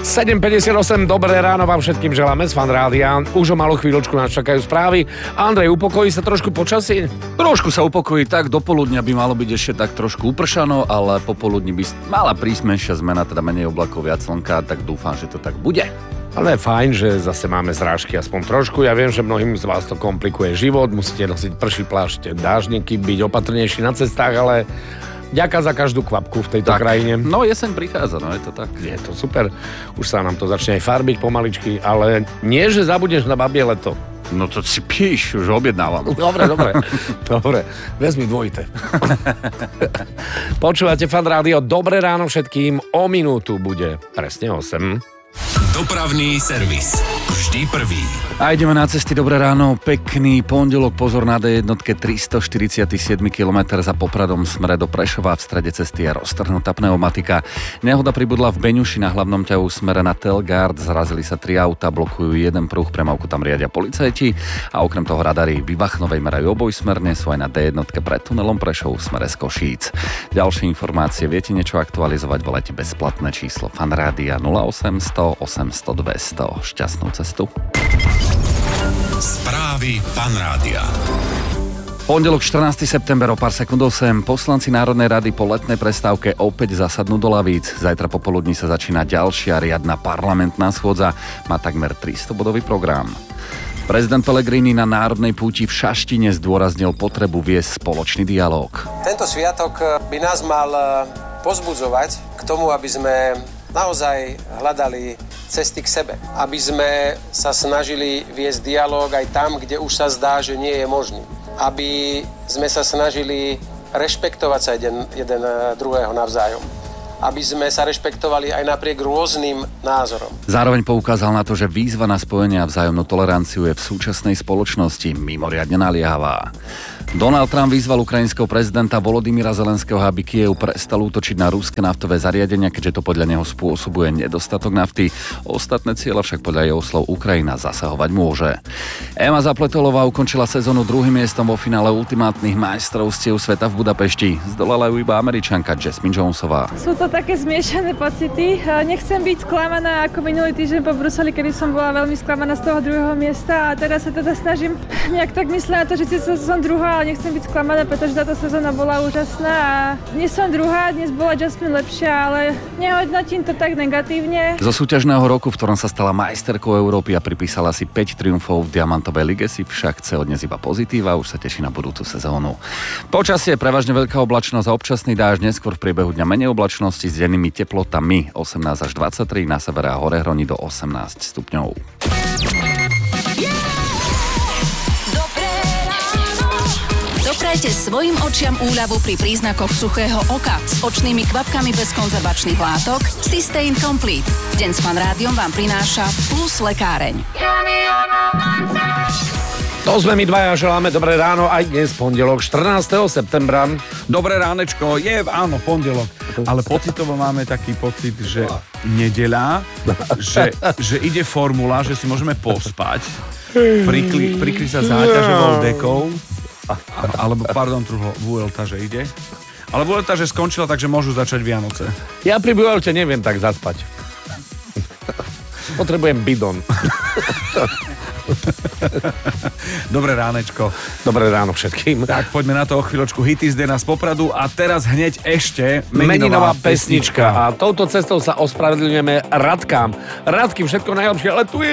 7.58, dobré ráno vám všetkým želáme z Fan Rádia. Už o malú chvíľočku nás čakajú správy. Andrej, upokojí sa trošku počasí? Trošku sa upokojí, tak do poludnia by malo byť ešte tak trošku upršano, ale popoludní by mala prísť menšia zmena, teda menej oblakov, viac slnka, tak dúfam, že to tak bude. Ale je fajn, že zase máme zrážky aspoň trošku. Ja viem, že mnohým z vás to komplikuje život, musíte nosiť prší plášť, dážniky, byť opatrnejší na cestách, ale ďaká za každú kvapku v tejto krajine. No jeseň prichádza, no je to tak. Je to super. Už sa nám to začne aj farbiť pomaličky, ale nie, že zabudneš na babie leto. No to si píš, už objednávam. Dobre, vezmi dvojité. Počúvate Fan Rádio, dobré ráno všetkým, o minútu bude presne 8. Dopravný servis. Vždy prvý. A ideme na cesty, dobré ráno, pekný pondelok, pozor na D1, 347 km za Popradom smere do Prešova, v strede cesty je roztrhnutá pneumatika. Nehoda pribudla v Beňuši na hlavnom ťahu smere na Telgard, zrazili sa 3 auta, blokujú jeden pruh, premávku tam riadia policajti a okrem toho radary Vivachnovej merajú obojsmerne, sú aj na D1 pred tunelom Prešov v smere z Košíc. Ďalšie informácie, viete niečo aktualizovať, volajte bezplatné číslo Fan Rádia 0800 800 200. Šťastnú cestu. Správy Fan Rádia. Pondelok 14. september o pár sekúnd 8. Poslanci Národnej rady po letnej prestávke opäť zasadnú do lavíc. Zajtra popoludní sa začína ďalšia riadna parlamentná schôdza. Má takmer 300-bodový program. Prezident Pellegrini na národnej púti v Šaštine zdôraznil potrebu viesť spoločný dialóg. Tento sviatok by nás mal pozbudzovať k tomu, aby sme naozaj hľadali cesty k sebe. Aby sme sa snažili viesť dialóg aj tam, kde už sa zdá, že nie je možný. Aby sme sa snažili rešpektovať sa jeden druhého navzájom. Aby sme sa rešpektovali aj napriek rôznym názorom. Zároveň poukázal na to, že výzva na spojenie a vzájomnú toleranciu je v súčasnej spoločnosti mimoriadne naliehavá. Donald Trump vyzval ukrajinského prezidenta Volodymyra Zelenského, aby Kyjev prestal útočiť na ruské naftové zariadenia, keďže to podľa neho spôsobuje nedostatok nafty. Ostatné cieľa však podľa jeho slov Ukrajina zasahovať môže. Ema Zapletolová ukončila sezónu druhým miestom vo finále ultimátnych majstrovstiev sveta v Budapešti. Zdolala ju iba Američanka Jasmine Jonesová. Sú to také zmiešané pocity. Nechcem byť sklamaná ako minulý týždeň po Bruseli, kedy som bola veľmi sklamaná z toho druhého miesta a teraz sa teda snažím nejak tak myslieť na to, že som druhá, ale nechcem byť sklamaná, pretože táto sezóna bola úžasná a dnes som druhá, dnes bola Jasmine lepšia, ale nehodnotím to tak negatívne. Zo súťažného roku, v ktorom sa stala majsterkou Európy a pripísala si 5 triumfov v Diamantovej lige, si však chce od dnes iba pozitíva, už sa teší na budúcu sezónu. Počasie prevažne veľká oblačnosť a občasný dážď, neskôr v priebehu dňa menej oblačnosti s dennými teplotami 18 až 23, na severe a hore hroni do 18 stupňov. Doprajte svojim očiam úľavu pri príznakoch suchého oka s očnými kvapkami bez konzervačných látok Systane Complete. Deň s Fan Rádiom vám prináša Plus lekáreň. To sme my dvaja, želáme dobré ráno aj dnes, pondelok 14. septembra. Dobré ránečko, áno, pondelok, ale pocitovo máme taký pocit, že nedeľa, že ide formula, že si môžeme pospať, prikryť sa záťažovou dekou, alebo, Vuelta, že ide. Ale Vuelta, že skončila, takže môžu začať Vianoce. Ja pri Vuelte neviem tak zaspať. Potrebujem bidon. Dobré ránečko. Dobré ráno všetkým. Tak poďme na to o chvíľočku. Hity z nás Popradu a teraz hneď ešte meninová pesnička. A touto cestou sa ospravedlňujeme Radkám. Radky, všetko najlepšie, ale tu je